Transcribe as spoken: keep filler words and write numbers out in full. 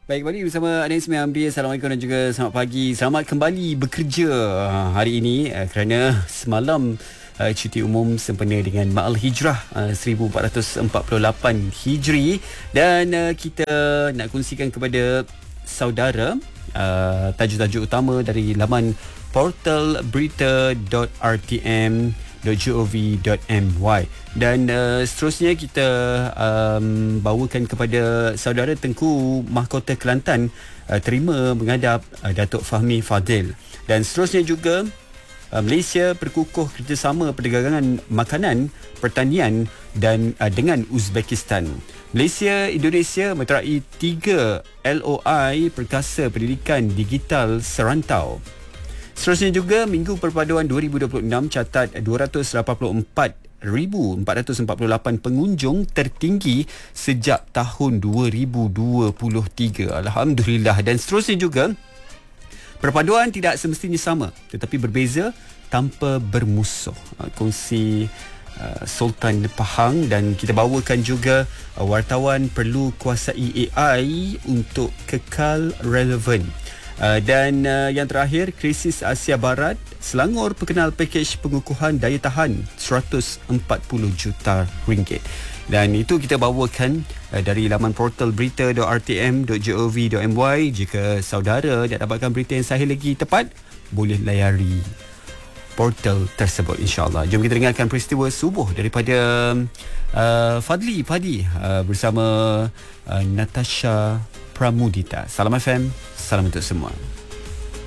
Baik, kembali bersama Anis Miambi. Assalamualaikum dan juga selamat pagi. Selamat kembali bekerja uh, hari ini uh, kerana semalam uh, cuti umum sempena dengan Ma'al Hijrah uh, seribu empat ratus empat puluh lapan Hijri, dan uh, kita nak kongsikan kepada saudara uh, tajuk-tajuk utama dari laman portal berita dot r t m dot gov dot m y, dan uh, seterusnya kita um, bawakan kepada saudara Tengku Mahkota Kelantan uh, terima menghadap uh, Datuk Fahmi Fadil, dan seterusnya juga uh, Malaysia berkukuh kerjasama perdagangan makanan, pertanian dan uh, dengan Uzbekistan. Malaysia Indonesia meterai tiga L O I perkasa pendidikan digital serantau. Seterusnya juga Minggu Perpaduan dua ribu dua puluh enam catat dua ratus lapan puluh empat ribu empat ratus empat puluh lapan pengunjung, tertinggi sejak tahun dua ribu dua puluh tiga. Alhamdulillah. Dan seterusnya juga perpaduan tidak semestinya sama tetapi berbeza tanpa bermusuh. Kongsi uh, Sultan Pahang, dan kita bawakan juga uh, wartawan perlu kuasai A I untuk kekal relevan. Uh, dan uh, yang terakhir, krisis Asia Barat, Selangor perkenal pakej pengukuhan daya tahan seratus empat puluh juta ringgit. Dan itu kita bawakan uh, dari laman portal berita dot r t m dot gov dot m y. Jika saudara nak dapatkan berita yang sahih lagi tepat, boleh layari portal tersebut, insyaAllah. Jom kita dengarkan peristiwa subuh daripada uh, Fadli Padi uh, bersama uh, Natasha Pramudita. Salam F M, salam untuk semua.